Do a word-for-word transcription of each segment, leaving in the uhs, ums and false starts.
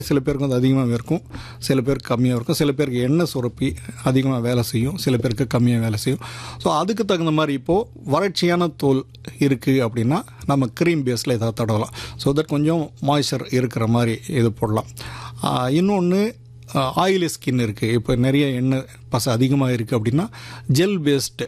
சில பேருக்கு வந்து அதிகமாக இருக்கும், சில பேருக்கு கம்மியாக இருக்கும், சில பேருக்கு எண்ணெய் சுரப்பி அதிகமாக வேலை செய்யும், சில பேருக்கு கம்மியாக வேலை செய்யும். ஸோ அதுக்கு தகுந்த மாதிரி இப்போது வறட்சியான தோல் இருக்குது அப்படின்னா நம்ம க்ரீம் பேஸில் ஏதாவது தடவலாம். ஸோ தட் கொஞ்சம் மாய்ஸ்சர் இருக்கிற மாதிரி இது போடலாம். இன்னொன்று ஆயிலி ஸ்கின் இருக்குது, இப்போ நிறைய எண்ணெய் பசை அதிகமாக இருக்குது அப்படின்னா ஜெல் பேஸ்டு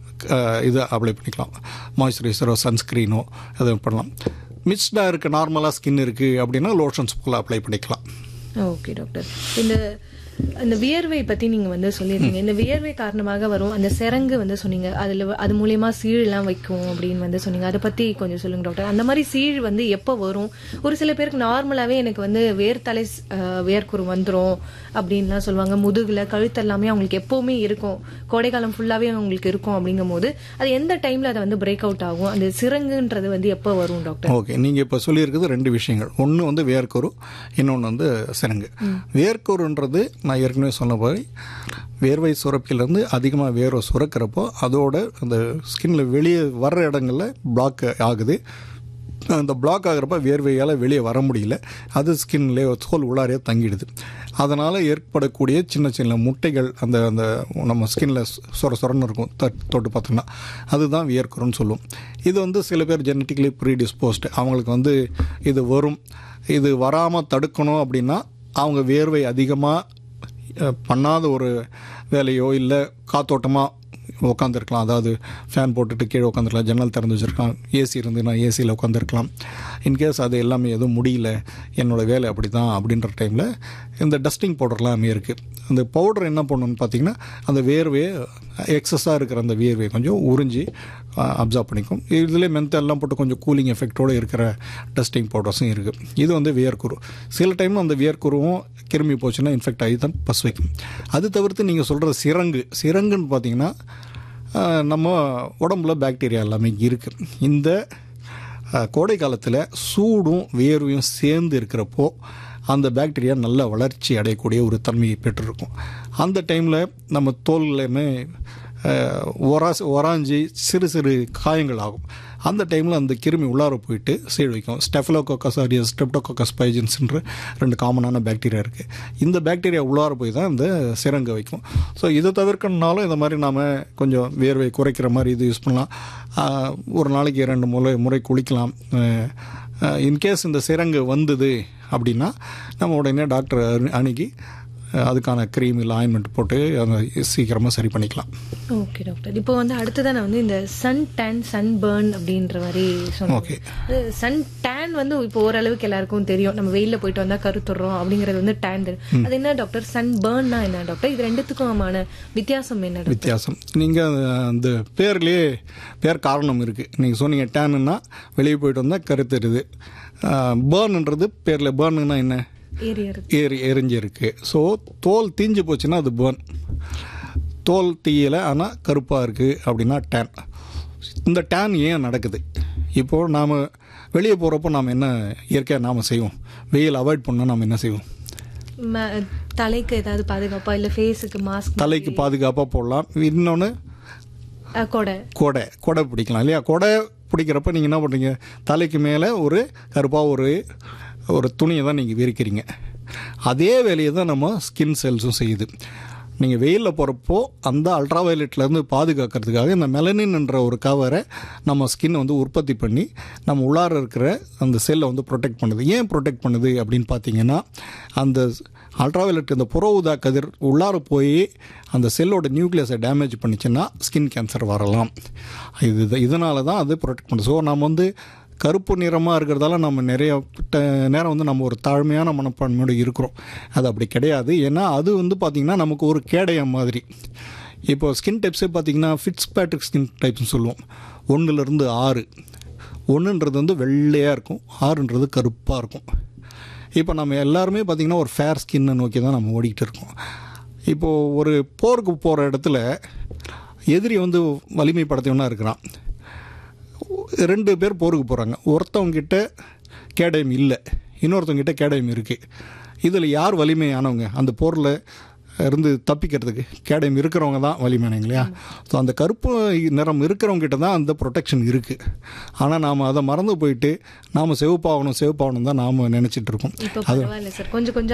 இதை அப்ளை பண்ணிக்கலாம். மாய்ஸ்சரைசரோ சன்ஸ்க்ரீனோ அதை பண்ணலாம். மிக்ஸ்டாக இருக்குது, நார்மலாக ஸ்கின் இருக்குது அப்படின்னா லோஷன்ஸ் போல் அப்ளை பண்ணிக்கலாம். ஓகே டாக்டர், இந்த அந்த வியர்வை பற்றி நீங்கள் வந்து சொல்லியிருக்கீங்க. இந்த வியர்வை காரணமாக வரும் அந்த சிரங்கு வந்து சொன்னீங்க, அதில் அது மூலயமா சீழெலாம் வைக்கும் அப்படின்னு வந்து சொன்னீங்க. அதை பற்றி கொஞ்சம் சொல்லுங்கள் டாக்டர். அந்த மாதிரி சீழ் வந்து எப்போ வரும்? ஒரு சில பேருக்கு நார்மலாகவே எனக்கு வந்து வேர்த்தலை வேர்க்குரு வந்துடும் அப்படின்லாம் சொல்லுவாங்க. முதுகில் கழுத்தெல்லாமே அவங்களுக்கு எப்போவுமே இருக்கும், கோடைக்காலம் ஃபுல்லாகவே அவங்களுக்கு இருக்கும். அப்படிங்கும் போது அது எந்த டைமில் அதை வந்து பிரேக் அவுட் ஆகும்? அந்த சிரங்குன்றது வந்து எப்போ வரும் டாக்டர்? ஓகே, நீங்கள் இப்போ சொல்லியிருக்கிறது ரெண்டு விஷயங்கள். ஒன்று வந்து வேர்க்குரு, இன்னொன்று வந்து சிரங்கு. வேர்க்குருன்றது நான் ஏற்கனவே சொன்ன மாதிரி வேர்வை சுரப்பிலேருந்து அதிகமாக வேர்வை சுரக்கிறப்போ அதோட அந்த ஸ்கின்ல வெளியே வர்ற இடங்களில் பிளாக் ஆகுது. அந்த பிளாக் ஆகிறப்ப வேர்வையால் வெளியே வர முடியல, அது ஸ்கின்லேயே தோல் உள்ளாரையே தங்கிடுது. அதனால் ஏற்படக்கூடிய சின்ன சின்ன முட்டைகள் அந்த அந்த நம்ம ஸ்கின்ல சொர சொரன்னு இருக்கும், தொட்டு பார்த்தோம்னா அதுதான் வியர்க்குருன்னு சொல்லுவோம். இது வந்து சில பேர் ஜெனட்டிக்கலி ப்ரீடிஸ்போஸ்டு, அவங்களுக்கு வந்து இது வரும். இது வராமல் தடுக்கணும் அப்படின்னா அவங்க வேர்வை அதிகமாக பண்ணாத ஒரு வேலையோ இல்லை காத்தோட்டமாக உட்காந்துருக்கலாம். அதாவது ஃபேன் போட்டுட்டு கீழே உட்காந்துருக்கலாம், ஜன்னல் திறந்து வச்சுருக்கலாம், ஏசி இருந்துன்னா ஏசியில் உட்காந்துருக்கலாம். இன்கேஸ் அது எல்லாமே எதுவும் முடியல, என்னோடய வேலை அப்படி தான் அப்படின்ற டைமில் இந்த டஸ்டிங் பவுடர்லாமே இருக்குது. அந்த பவுடர் என்ன பண்ணணும்னு பார்த்திங்கன்னா அந்த வேர்வையை எக்ஸஸாக இருக்கிற அந்த வேர்வையை கொஞ்சம் உறிஞ்சி அப்சார்ப் பண்ணிக்கும். இதிலே மென்த்தெல்லாம் போட்டு கொஞ்சம் கூலிங் எஃபெக்டோடு இருக்கிற டஸ்டிங் பவுடர்ஸும் இருக்குது. இது வந்து வியர்க்குரு. சில டைம் அந்த வியர்க்குருவும் கிருமி போச்சுன்னா இன்ஃபெக்ட் ஆகி தான் பஸ் வைக்கும். அது தவிர்த்து நீங்கள் சொல்கிற சிரங்கு சிரங்குன்னு பார்த்திங்கன்னா நம்ம உடம்புல பாக்டீரியா எல்லாமே இருக்குது. இந்த கோடை காலத்தில் சூடும் வேர்வையும் சேர்ந்து இருக்கிறப்போ அந்த பாக்டீரியா நல்ல வளர்ச்சி அடையக்கூடிய ஒரு தன்மையை பெற்றிருக்கும். அந்த டைமில் நம்ம தோல்லையுமே ஒரா ஒராஞ்சி சிறு சிறு காயங்கள் ஆகும். அந்த டைமில் அந்த கிருமி உள்ளார போயிட்டு சீழ் வைக்கும். ஸ்டெஃபலோகோக்கஸ் ஆரியஸ், ஸ்ட்ரெப்டோகோக்கஸ் பைஜன்ஸ்ன்ற ரெண்டு காமனான பாக்டீரியா இருக்குது. இந்த பாக்டீரியா உள்ளார போய் தான் இந்த சிரங்க வைக்கும். ஸோ இதை தவிர்க்கணுனாலும் இந்த மாதிரி நாம் கொஞ்சம் வேர்வை குறைக்கிற மாதிரி இது யூஸ் பண்ணலாம். ஒரு நாளைக்கு இரண்டு முறை முறை குளிக்கலாம். இன்கேஸ் இந்த சிரங்கு வந்தது அப்படின்னா நம்ம உடனே டாக்டர் அணுகி அதுக்கான க்ரீம் இல்லை ஆயின்மெண்ட் போட்டு அதை சீக்கிரமாக சரி பண்ணிக்கலாம். ஓகே டாக்டர், இப்போ வந்து அடுத்ததான் நான் வந்து இந்த சன் டேன் சன் பர்ன் அப்படின்ற மாதிரி சொன்னேன். ஓகே, சன் டேன் வந்து இப்போ ஓரளவுக்கு எல்லாருக்கும் தெரியும், நம்ம வெயிலில் போயிட்டு வந்தால் கருத்துறோம் அப்படிங்கிறது வந்து டேன். அது என்ன டாக்டர்? சன் பர்ன்னா என்ன டாக்டர்? இது ரெண்டுத்துக்குமான வித்தியாசம் என்ன? வித்தியாசம் நீங்கள் அந்த பேர்லேயே பேர் காரணம் இருக்குது. நீங்கள் சொன்னீங்க டேனுன்னா வெளியே போயிட்டு வந்தால் கருத்துருது. பர்ன்ன்றது பேரில் பர்னுன்னா என்ன? ஏறி எரிஞ்சிருக்கு. ஸோ தோல் தீஞ்சு போச்சுன்னா அது பர்ன். தோல் தீயலை ஆனால் கருப்பாக இருக்குது அப்படின்னா டேன். இந்த டேன் ஏன் நடக்குது? இப்போது நாம் வெளியே போகிறப்போ நாம் என்ன இயற்கையாக நாம் செய்வோம்? வெயில் அவாய்ட் பண்ணால் நாம் என்ன செய்வோம்? தலைக்கு ஏதாவது பாதுகாப்பாக இல்லை ஃபேஸுக்கு மாஸ்க், தலைக்கு பாதுகாப்பாக போடலாம். இன்னொன்று கொடை கொடை கொடை பிடிக்கலாம் இல்லையா? கொடை பிடிக்கிறப்ப நீங்கள் என்ன பண்ணுறீங்க? தலைக்கு மேலே ஒரு கருப்பாக ஒரு ஒரு துணியை தான் நீங்கள் விரிக்கிறீங்க. அதே வேலையை தான் நம்ம ஸ்கின் செல்ஸும் செய்யுது. நீங்கள் வெயிலில் போகிறப்போ அந்த அல்ட்ரா வயலட்லேருந்து பாதுகாக்கிறதுக்காக இந்த மெலனின்ன்ற ஒரு கவரை நம்ம ஸ்கின்னை வந்து உற்பத்தி பண்ணி நம்ம உள்ளார இருக்கிற அந்த செல்லை வந்து ப்ரொடெக்ட் பண்ணுது. ஏன் ப்ரொடெக்ட் பண்ணுது அப்படின்னு பார்த்தீங்கன்னா அந்த அல்ட்ரா வயலட் இந்த புற ஊதா கதிர் உள்ளார போய் அந்த செல்லோட நியூக்ளியஸை டேமேஜ் பண்ணிச்சுன்னா ஸ்கின் கேன்சர் வரலாம். இது இதனால தான் அது ப்ரொடெக்ட் பண்ணுது. ஸோ நம்ம வந்து கருப்பு நிறமாக இருக்கிறதால நம்ம நிறைய நேரம் வந்து நம்ம ஒரு தாழ்மையான மனப்பான்மையோடு இருக்கிறோம். அது அப்படி கிடையாது. ஏன்னா அது வந்து பார்த்திங்கன்னா நமக்கு ஒரு கேடயம் மாதிரி. இப்போ ஸ்கின் டைப்ஸே பார்த்திங்கன்னா ஃபிட்ஸ் பேட்ரிக் ஸ்கின் டைப்ஸ்னு சொல்லுவோம். ஒன்றுலேருந்து ஆறு. ஒன்றுன்றது வந்து வெள்ளையாக இருக்கும், ஆறுன்றது கருப்பாக இருக்கும். இப்போ நம்ம எல்லாருமே பார்த்திங்கன்னா ஒரு ஃபேர் ஸ்கின்னை நோக்கி தான் நம்ம ஓடிக்கிட்டு இருக்கோம். இப்போது ஒரு போருக்கு போகிற இடத்துல எதிரி வந்து வலிமைப்படுத்தவனா இருக்கிறான். ரெண்டு பேர் போருக்கு போகிறாங்க. ஒருத்தவங்கிட்ட கேடயம் இல்லை, இன்னொருத்தவங்கிட்ட கேடயம் இருக்குது. இதில் யார் வலிமையானவங்க? அந்த போரில் இருந்து தப்பிக்கிறதுக்கு கேடயம் இருக்கிறவங்க தான் வலிமையானவங்க இல்லையா. ஸோ அந்த கருப்பு நிறம் இருக்கிறவங்க கிட்ட தான் அந்த ப்ரொடெக்ஷன் இருக்குது. ஆனால் நாம் அதை மறந்து போயிட்டு நாம் சிவப்பாகணும் சிவப்பாகணும் தான் நாம் நினச்சிட்டு இருக்கோம். இப்போ பரவாயில்ல சார், கொஞ்சம் கொஞ்சம்